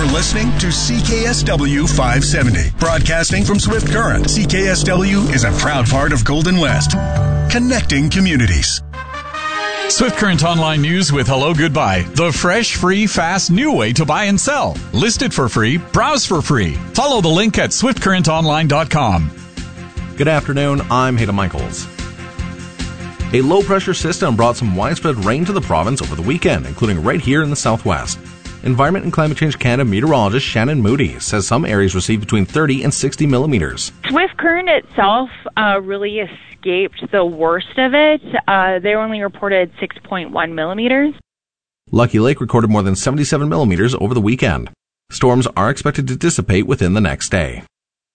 You're listening to CKSW 570. Broadcasting from Swift Current, CKSW is a proud part of Golden West. Connecting communities. Swift Current Online News with Hello Goodbye. The fresh, free, fast, new way to buy and sell. List it for free. Browse for free. Follow the link at swiftcurrentonline.com. Good afternoon. I'm Hayden Michaels. A low-pressure system brought some widespread rain to the province over the weekend, including right here in the southwest. Environment and Climate Change Canada meteorologist Shannon Moody says some areas received between 30 and 60 millimeters. Swift Current itself really escaped the worst of it. They only reported 6.1 millimeters. Lucky Lake recorded more than 77 millimeters over the weekend. Storms are expected to dissipate within the next day.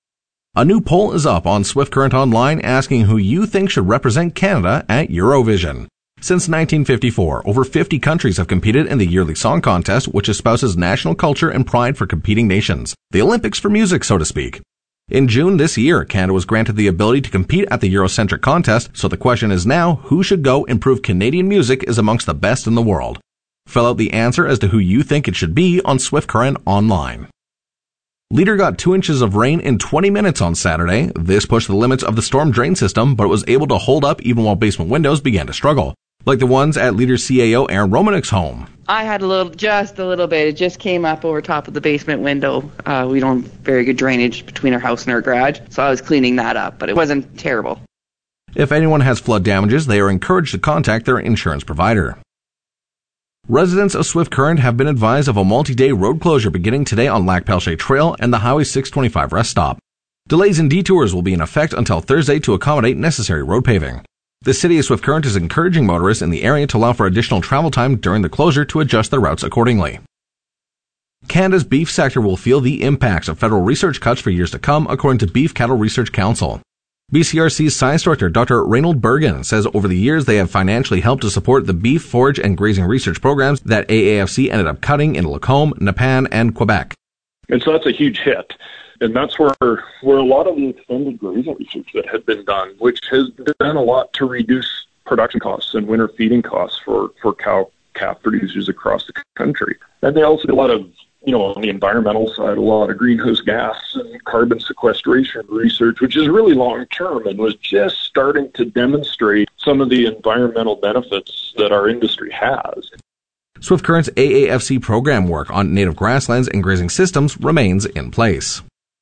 A new poll is up on Swift Current Online asking who you think should represent Canada at Eurovision. Since 1954, over 50 countries have competed in the yearly song contest, which espouses national culture and pride for competing nations. The Olympics for music, so to speak. In June this year, Canada was granted the ability to compete at the Eurocentric contest, so the question is now, who should go and prove Canadian music is amongst the best in the world? Fill out the answer as to who you think it should be on Swift Current Online. Leader got 2 inches of rain in 20 minutes on Saturday. This pushed the limits of the storm drain system, but it was able to hold up even while basement windows began to struggle, like the ones at Leader's CAO Aaron Romanick's home. I had just a little bit. It just came up over top of the basement window. We don't have very good drainage between our house and our garage, so I was cleaning that up, but it wasn't terrible. If anyone has flood damages, they are encouraged to contact their insurance provider. Residents of Swift Current have been advised of a multi-day road closure beginning today on Lac Pelche Trail and the Highway 625 rest stop. Delays and detours will be in effect until Thursday to accommodate necessary road paving. The City of Swift Current is encouraging motorists in the area to allow for additional travel time during the closure to adjust their routes accordingly. Canada's beef sector will feel the impacts of federal research cuts for years to come, according to Beef Cattle Research Council. BCRC's Science Director, Dr. Reynold Bergen, says over the years they have financially helped to support the beef, forage, and grazing research programs that AAFC ended up cutting in Lacombe, Nepan, and Quebec. And so that's a huge hit. And that's where a lot of the extended grazing research that had been done, which has done a lot to reduce production costs and winter feeding costs for cow-calf producers across the country. And they also did a lot of, on the environmental side, a lot of greenhouse gas and carbon sequestration research, which is really long-term and was just starting to demonstrate some of the environmental benefits that our industry has. Swift Current's AAFC program work on native grasslands and grazing systems remains in place.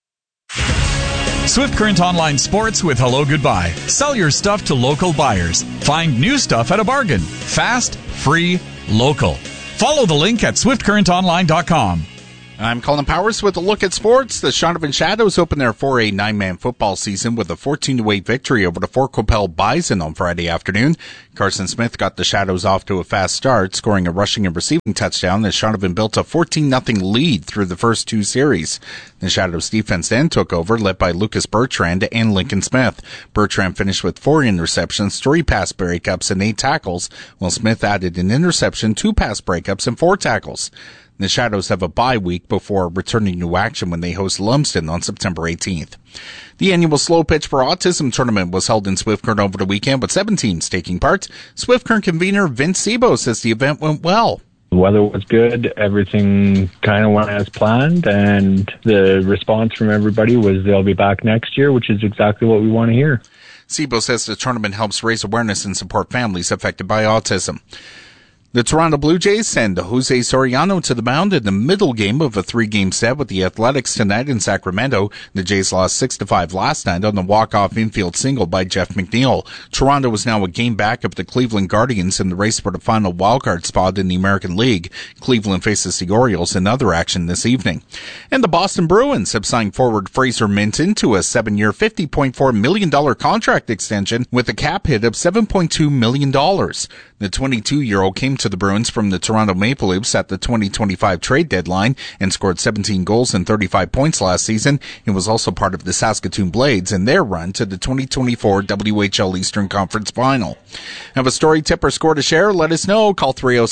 Swift Current Online Sports with Hello Goodbye. Sell your stuff to local buyers. Find new stuff at a bargain. Fast, free, local. Follow the link at swiftcurrentonline.com. I'm Colin Powers with a look at sports. The Shaunavon Shadows opened their 4A 9-man football season with a 14-8 victory over the Fort Qu'Appelle Bison on Friday afternoon. Carson Smith got the Shadows off to a fast start, scoring a rushing and receiving touchdown as Shaunavon built a 14-0 lead through the first 2 series. The Shadows defense then took over, led by Lucas Bertrand and Lincoln Smith. Bertrand finished with 4 interceptions, 3 pass breakups, and 8 tackles, while Smith added an interception, 2 pass breakups, and 4 tackles. The Shadows have a bye week before returning to action when they host Lumsden on September 18th. The annual Slow Pitch for Autism tournament was held in Swift Current over the weekend with 7 teams taking part. Swift Current convener Vince Sebo says the event went well. The weather was good. Everything kind of went as planned, and the response from everybody was they'll be back next year, which is exactly what we want to hear. Sebo says the tournament helps raise awareness and support families affected by autism. The Toronto Blue Jays send Jose Soriano to the mound in the middle game of a 3-game set with the Athletics tonight in Sacramento. The Jays lost 6-5 last night on the walk-off infield single by Jeff McNeil. Toronto is now a game back of the Cleveland Guardians in the race for the final wildcard spot in the American League. Cleveland faces the Orioles in other action this evening. And the Boston Bruins have signed forward Fraser Minton to a 7-year, $50.4 million contract extension with a cap hit of $7.2 million. The 22-year-old came to the Bruins from the Toronto Maple Leafs at the 2025 trade deadline and scored 17 goals and 35 points last season. He was also part of the Saskatoon Blades in their run to the 2024 WHL Eastern Conference Final. Have a story, tip, or score to share? Let us know. Call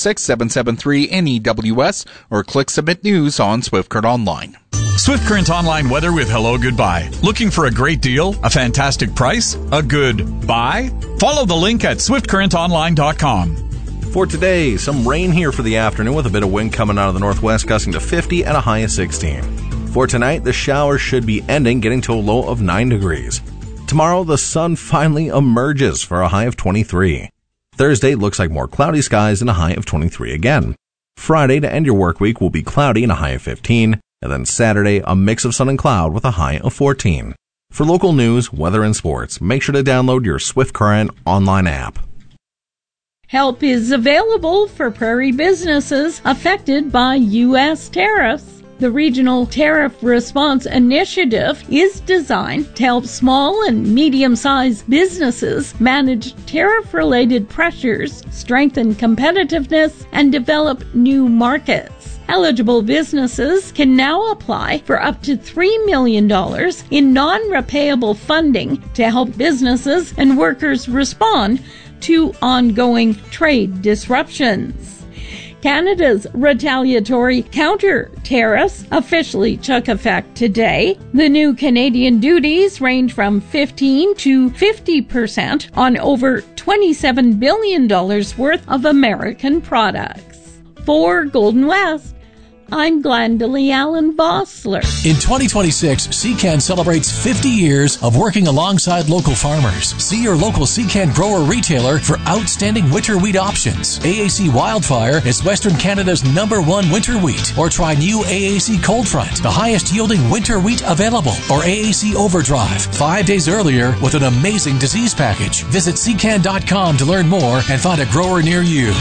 306-773-NEWS or click Submit News on Swift Current Online. Swift Current Online weather with Hello Goodbye. Looking for a great deal, a fantastic price, a good buy? Follow the link at swiftcurrentonline.com. For today, some rain here for the afternoon with a bit of wind coming out of the northwest, gusting to 50 and a high of 16. For tonight, the showers should be ending, getting to a low of 9 degrees. Tomorrow, the sun finally emerges for a high of 23. Thursday looks like more cloudy skies and a high of 23 again. Friday, to end your work week, will be cloudy and a high of 15. And then Saturday, a mix of sun and cloud with a high of 14. For local news, weather, and sports, make sure to download your Swift Current online app. Help is available for prairie businesses affected by U.S. tariffs. The Regional Tariff Response Initiative is designed to help small and medium-sized businesses manage tariff-related pressures, strengthen competitiveness, and develop new markets. Eligible businesses can now apply for up to $3 million in non-repayable funding to help businesses and workers respond to ongoing trade disruptions. Canada's retaliatory counter-tariffs officially took effect today. The new Canadian duties range from 15 to 50% on over $27 billion worth of American products. For Golden West, I'm Glendalee Allen Vossler. In 2026, CCAN celebrates 50 years of working alongside local farmers. See your local CCAN grower retailer for outstanding winter wheat options. AAC Wildfire is Western Canada's #1 winter wheat. Or try new AAC Cold Front, the highest yielding winter wheat available. Or AAC Overdrive, 5 days earlier with an amazing disease package. Visit CCAN.com to learn more and find a grower near you.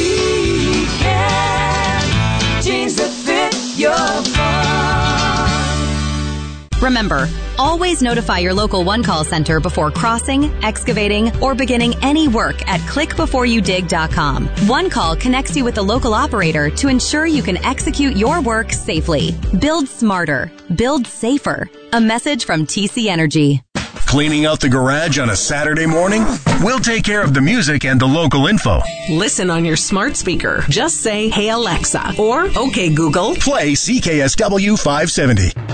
Remember, always notify your local One Call Center before crossing, excavating, or beginning any work at clickbeforeyoudig.com. One Call connects you with the local operator to ensure you can execute your work safely. Build smarter. Build safer. A message from TC Energy. Cleaning out the garage on a Saturday morning? We'll take care of the music and the local info. Listen on your smart speaker. Just say, "Hey Alexa," or "Okay Google, play CKSW 570."